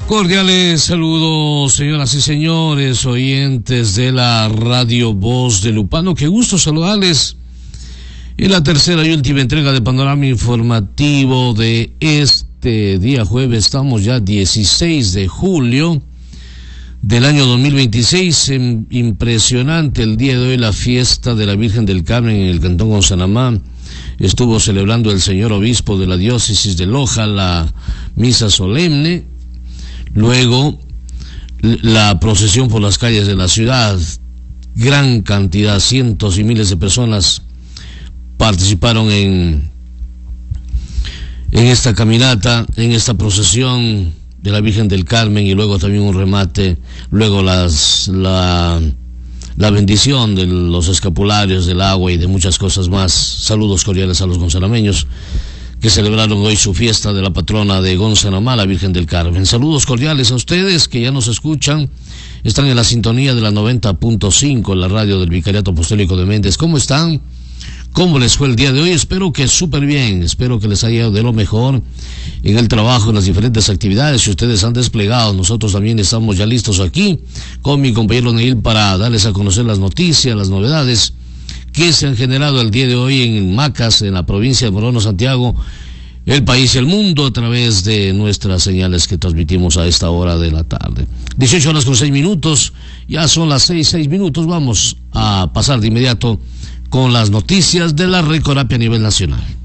Cordiales saludos, señoras y señores, oyentes de la Radio Voz de Lupano. Qué gusto saludarles en la tercera y última entrega de Panorama Informativo de este día jueves. Estamos ya 16 de julio del año 2026. Impresionante el día de hoy, la fiesta de la Virgen del Carmen en el Cantón Gonzanamá. Estuvo celebrando el señor obispo de la diócesis de Loja la misa solemne. Luego, la procesión por las calles de la ciudad. Gran cantidad, cientos y miles de personas participaron en esta caminata, en esta procesión de la Virgen del Carmen, y luego también un remate, luego la bendición de los escapularios, del agua y de muchas cosas más. Saludos cordiales a los gonzanameños que celebraron hoy su fiesta de la patrona de Gonzanamá, la Virgen del Carmen. Saludos cordiales a ustedes que ya nos escuchan, están en la sintonía de la 90.5, la radio del Vicariato Apostólico de Méndez. ¿Cómo están? ¿Cómo les fue el día de hoy? Espero que súper bien, espero que les haya ido de lo mejor en el trabajo, en las diferentes actividades que ustedes han desplegado. Nosotros también estamos ya listos aquí con mi compañero Neil para darles a conocer las noticias, las novedades que se han generado el día de hoy en Macas, en la provincia de Morono, Santiago, el país y el mundo, a través de nuestras señales que transmitimos a esta hora de la tarde. 18 horas con 6 minutos, ya son las 6 minutos. Vamos a pasar de inmediato con las noticias de la Recorapia a nivel nacional.